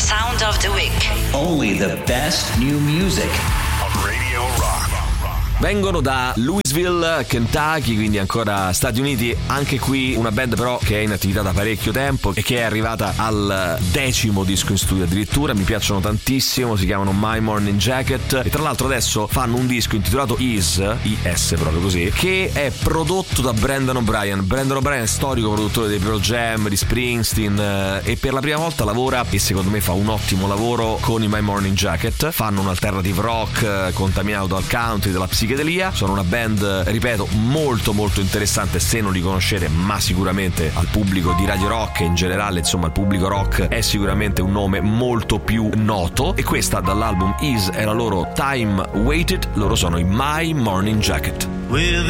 Sound of the Week. Only the best new music on Radio Rock. Vengono da Louisville, Kentucky, quindi ancora Stati Uniti. Anche qui una band però che è in attività da parecchio tempo e che è arrivata al 10° disco in studio addirittura. Mi piacciono tantissimo, si chiamano My Morning Jacket e tra l'altro adesso fanno un disco intitolato IS proprio così, che è prodotto da Brendan O'Brien. Brendan O'Brien è storico produttore dei Pearl Jam, di Springsteen, e per la prima volta lavora, e secondo me fa un ottimo lavoro, con i My Morning Jacket. Fanno un alternative rock contaminato dal country, dalla psichedelia. Sono una band, ripeto, molto molto interessante se non li conoscete, ma sicuramente al pubblico di Radio Rock e in generale, insomma, al pubblico rock è sicuramente un nome molto più noto. E questa dall'album Is è la loro Time Waited. Loro sono i My Morning Jacket.